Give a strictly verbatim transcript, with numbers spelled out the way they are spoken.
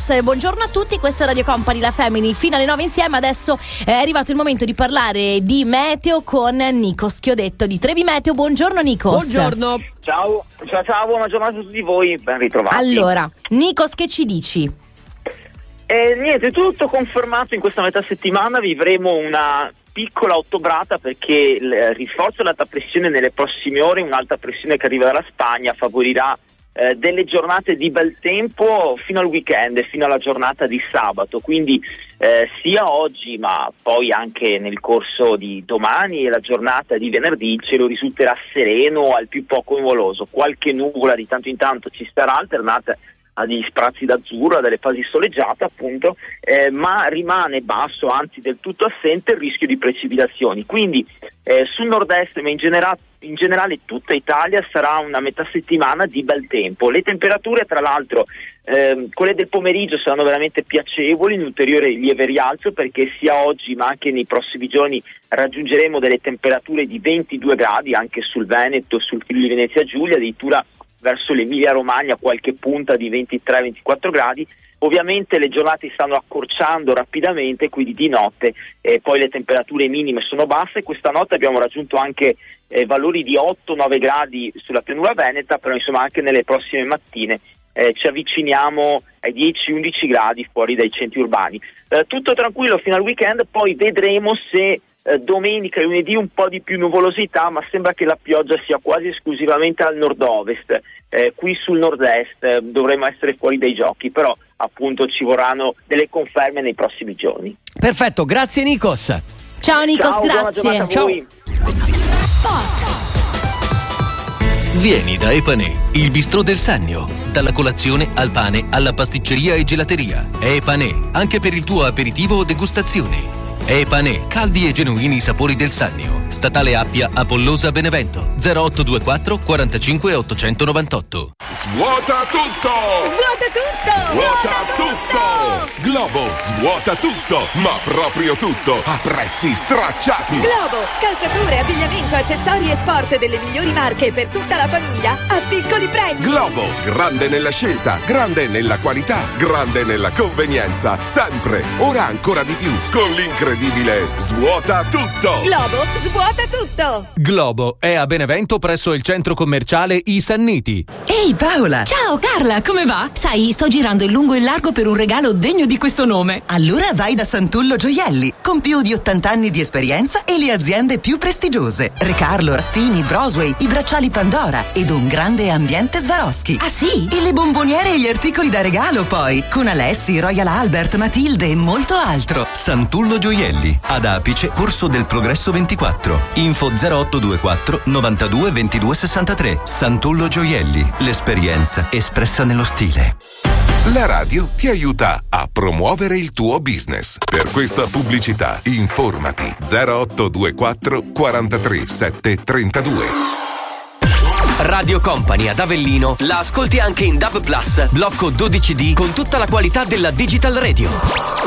Nikos. Buongiorno a tutti, questa è Radio Company, la Family, fino alle nove insieme. Adesso è arrivato il momento di parlare di meteo con Nikos Chiodetto di Trebi Meteo. Buongiorno Nikos. Buongiorno. Ciao, ciao, ciao, buona giornata a tutti voi, ben ritrovati. Allora, Nikos, che ci dici? Eh, niente, tutto confermato. In questa metà settimana vivremo una piccola ottobrata, perché il rinforzo dell'alta pressione nelle prossime ore, un'alta pressione che arriva dalla Spagna, favorirà eh, delle giornate di bel tempo fino al weekend, fino alla giornata di sabato. Quindi eh, sia oggi ma poi anche nel corso di domani e la giornata di venerdì il cielo risulterà sereno al più poco nuvoloso. Qualche nuvola di tanto in tanto ci sarà, alternata a degli sprazzi d'azzurro, a delle fasi soleggiate appunto, eh, ma rimane basso, anzi del tutto assente, il rischio di precipitazioni. Quindi eh, sul nord-est, ma in, genera- in generale tutta Italia, sarà una metà settimana di bel tempo. Le temperature, tra l'altro, eh, quelle del pomeriggio saranno veramente piacevoli, in ulteriore lieve rialzo, perché sia oggi ma anche nei prossimi giorni raggiungeremo delle temperature di ventidue gradi anche sul Veneto, sul Friuli Venezia Giulia, addirittura verso l'Emilia Romagna qualche punta di ventitré ventiquattro gradi. Ovviamente le giornate stanno accorciando rapidamente, quindi di notte eh, poi le temperature minime sono basse. Questa notte abbiamo raggiunto anche eh, valori di otto nove gradi sulla pianura veneta, però insomma anche nelle prossime mattine eh, ci avviciniamo ai dieci undici gradi fuori dai centri urbani. Eh, tutto tranquillo fino al weekend, poi vedremo se domenica e lunedì un po' di più nuvolosità, ma sembra che la pioggia sia quasi esclusivamente al nord-ovest. Eh, qui sul nord-est eh, dovremmo essere fuori dai giochi, però appunto ci vorranno delle conferme nei prossimi giorni. Perfetto, grazie Nikos. Ciao Nikos, Ciao, grazie. Ciao. Voi. Vieni da Epanè, il bistrò del Sannio. Dalla colazione al pane, alla pasticceria e gelateria. Epanè, anche per il tuo aperitivo o degustazione. Epanè, caldi e genuini sapori del Sannio. Statale Appia, Apollosa, Benevento. zero otto due quattro quarantacinque ottocentonovantotto. Svuota tutto! Svuota tutto! Svuota tutto! Globo svuota tutto, ma proprio tutto, a prezzi stracciati. Globo, calzature, abbigliamento, accessori e sport delle migliori marche per tutta la famiglia a piccoli prezzi. Globo, grande nella scelta, grande nella qualità, grande nella convenienza, sempre, ora ancora di più, con l'incredibile Svuota tutto. Globo svuota tutto. Globo è a Benevento presso il centro commerciale I Sanniti. Ehi Paola! Ciao Carla, come va? Sai, sto girando in lungo e in largo per un regalo degno di questo nome. Allora vai da Santullo Gioielli, con più di ottanta anni di esperienza e le aziende più prestigiose. Recarlo, Raspini, Brosway, i bracciali Pandora ed un grande ambiente Swarovski. Ah sì? E le bomboniere e gli articoli da regalo poi, con Alessi, Royal Albert, Matilde e molto altro. Santullo Gioielli, ad Apice, Corso del Progresso ventiquattro. Info zero otto due quattro novantadue ventidue sessantatré. Santullo Gioielli, l'esperienza espressa nello stile. La radio ti aiuta a promuovere il tuo business. Per questa pubblicità informati zero otto due quattro quarantatré sette trentadue. Radio Company ad Avellino la ascolti anche in D A B Plus, blocco dodici D con tutta la qualità della Digital Radio.